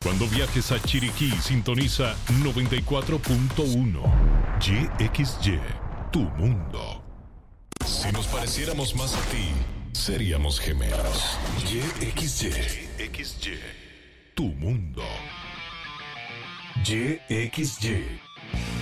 Cuando viajes a Chiriquí, sintoniza 94.1. YXY, tu mundo. Si nos pareciéramos más a ti, seríamos gemelos. YXY, tu mundo. YXY.